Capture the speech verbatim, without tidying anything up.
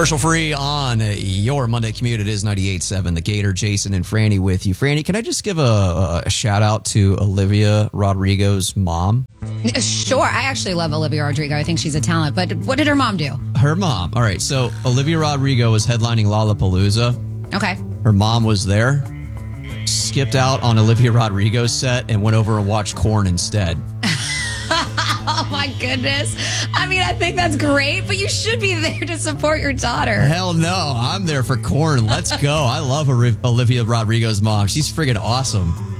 Commercial free on your Monday commute. It is ninety-eight point seven. The Gator, Jason, and Franny with you. Franny, can I just give a, a shout out to Olivia Rodrigo's mom? Sure. I actually love Olivia Rodrigo. I think she's a talent. But what did her mom do? Her mom. All right. So Olivia Rodrigo was headlining Lollapalooza. Okay. Her mom was there, skipped out on Olivia Rodrigo's set, and went over and watched Korn instead. Oh, my goodness. I mean, I think that's great, but you should be there to support your daughter. Hell no. I'm there for Korn. Let's go. I love Olivia Rodrigo's mom. She's friggin' awesome.